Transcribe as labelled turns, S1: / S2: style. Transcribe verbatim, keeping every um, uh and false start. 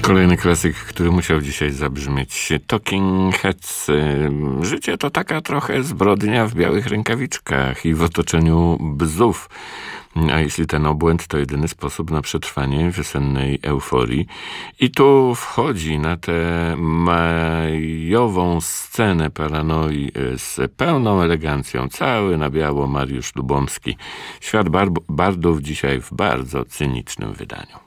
S1: Kolejny klasyk, który musiał dzisiaj zabrzmieć. Talking Heads. Życie to taka trochę zbrodnia w białych rękawiczkach i w otoczeniu bzów. A jeśli ten obłęd to jedyny sposób na przetrwanie wiosennej euforii. I tu wchodzi na tę majową scenę paranoi z pełną elegancją, cały na biało Mariusz Lubomski. Świat bar- bardów dzisiaj w bardzo cynicznym wydaniu.